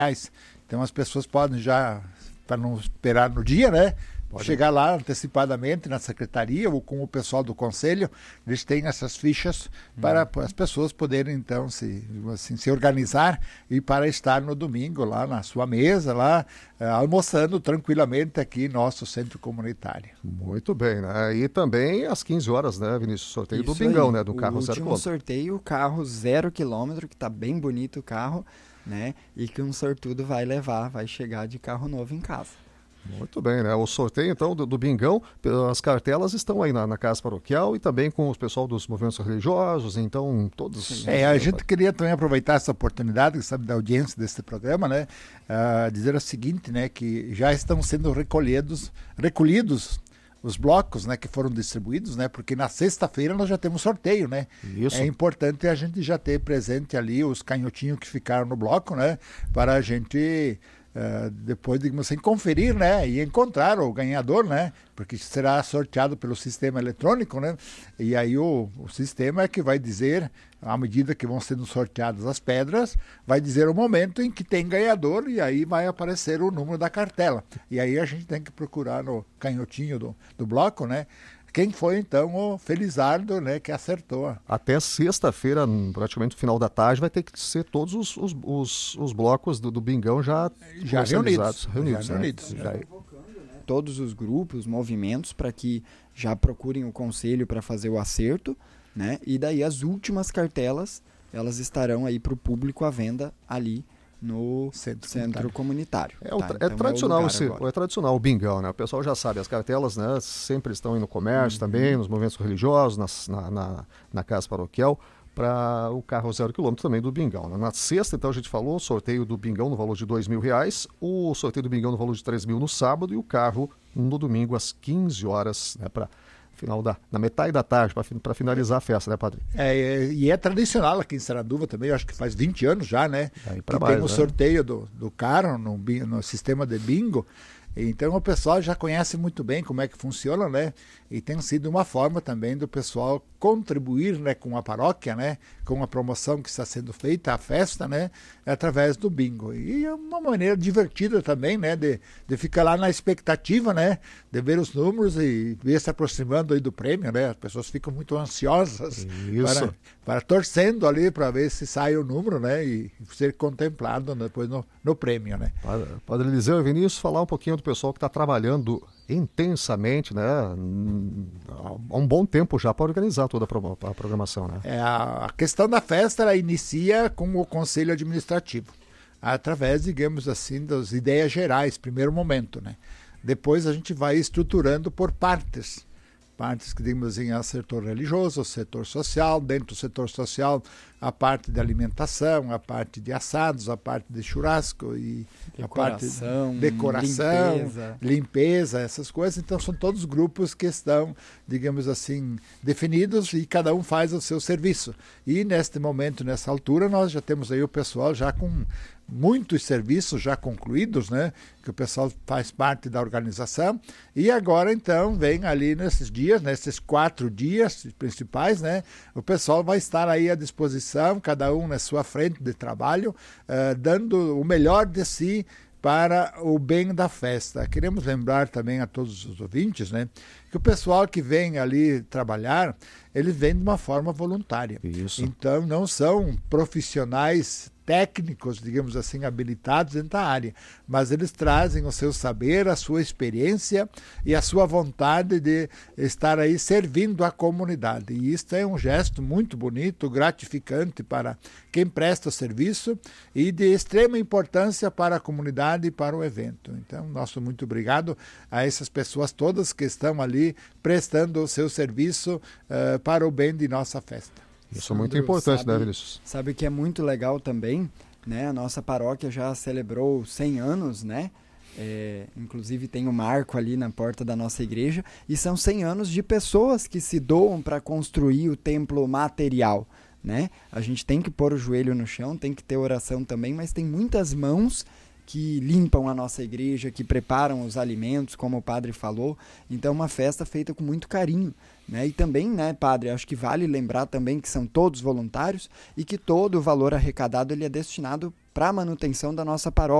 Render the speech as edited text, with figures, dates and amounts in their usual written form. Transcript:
Então as pessoas podem já, para não esperar no dia, né? Chegar lá antecipadamente na secretaria ou com o pessoal do conselho, eles têm essas fichas para as pessoas poderem então se organizar e para estar no domingo lá na sua mesa, lá almoçando tranquilamente aqui em nosso centro comunitário. Muito bem, né? E também às 15 horas, né, Vinícius? Sorteio do Bingão, né? Do carro 0 km. O último sorteio, o carro 0 km, que está bem bonito o carro, né? E que um sortudo vai chegar de carro novo em casa. Muito bem, né? O sorteio, então, do Bingão, as cartelas estão aí na Casa Paroquial e também com o pessoal dos movimentos religiosos, então, todos... A gente queria também aproveitar essa oportunidade, sabe, da audiência desse programa, né? Dizer o seguinte, né? Que já estão sendo recolhidos os blocos, né, que foram distribuídos, né? Porque na sexta-feira nós já temos sorteio, né? Isso. É importante a gente já ter presente ali os canhotinhos que ficaram no bloco, né? Para a gente... depois, digamos assim, conferir, né, e encontrar o ganhador, né, porque será sorteado pelo sistema eletrônico, né, e aí o sistema é que vai dizer, à medida que vão sendo sorteadas as pedras, vai dizer o momento em que tem ganhador e aí vai aparecer o número da cartela, e aí a gente tem que procurar no canhotinho do bloco, né, quem foi, então, o Felizardo, né, que acertou. Até sexta-feira, praticamente no final da tarde, vai ter que ser todos os blocos do Bingão já reunidos. Já convocando, né, todos os grupos, movimentos, para que já procurem o conselho para fazer o acerto, né? E daí as últimas cartelas, elas estarão aí para o público à venda ali no centro comunitário. É tradicional o Bingão, né? O pessoal já sabe, as cartelas, né, sempre estão aí no comércio também, nos movimentos religiosos, na casa paroquial, para o carro 0 km também do Bingão. Né? Na sexta, então, a gente falou, sorteio do Bingão no valor de R$2.000, o sorteio do Bingão no valor de R$3.000 no sábado e o carro no domingo às 15 horas, né, para na metade da tarde, para finalizar a festa, né, padre? E é tradicional aqui em Saraduva também, eu acho que faz 20 anos já, né? Que tem o sorteio do carro no sistema de bingo. Então o pessoal já conhece muito bem como é que funciona, né? E tem sido uma forma também do pessoal contribuir, né, com a paróquia, né, com a promoção que está sendo feita, a festa, né, através do bingo. E é uma maneira divertida também, né, de ficar lá na expectativa, né, de ver os números e ver se aproximando aí do prêmio, né? As pessoas ficam muito ansiosas para torcendo ali para ver se sai o número, né, e ser contemplado depois no prêmio, né? Padre Eliseu e Vinícius, falar um pouquinho do pessoal que está trabalhando intensamente, né, há um bom tempo já para organizar toda a programação, né? A questão da festa, ela inicia com o Conselho Administrativo, através, digamos assim, das ideias gerais, primeiro momento, né? Depois a gente vai estruturando por partes que, digamos assim, é o setor religioso, o setor social, dentro do setor social a parte de alimentação, a parte de assados, a parte de churrasco e a parte de decoração, limpeza, essas coisas. Então são todos grupos que estão, digamos assim, definidos e cada um faz o seu serviço. E neste momento, nessa altura, nós já temos aí o pessoal já com muitos serviços já concluídos, né, que o pessoal faz parte da organização, e agora então vem ali nesses 4 dias principais, né, o pessoal vai estar aí à disposição, cada um na sua frente de trabalho, dando o melhor de si para o bem da festa. Queremos lembrar também a todos os ouvintes, né, que o pessoal que vem ali trabalhar, eles vêm de uma forma voluntária. Isso. Então não são profissionais técnicos, digamos assim, habilitados dentro da área, mas eles trazem o seu saber, a sua experiência e a sua vontade de estar aí servindo a comunidade. E isso é um gesto muito bonito, gratificante para quem presta o serviço e de extrema importância para a comunidade e para o evento. Então, nosso muito obrigado a essas pessoas todas que estão ali prestando o seu serviço para o bem de nossa festa. Isso é muito importante, né, Vinícius? Sabe que é muito legal também, né? A nossa paróquia já celebrou 100 anos, né? Inclusive tem um marco ali na porta da nossa igreja, e são 100 anos de pessoas que se doam para construir o templo material, né? A gente tem que pôr o joelho no chão, tem que ter oração também, mas tem muitas mãos que limpam a nossa igreja, que preparam os alimentos, como o padre falou. Então, uma festa feita com muito carinho, né? E também, né, padre, acho que vale lembrar também que são todos voluntários e que todo o valor arrecadado ele é destinado para a manutenção da nossa paróquia.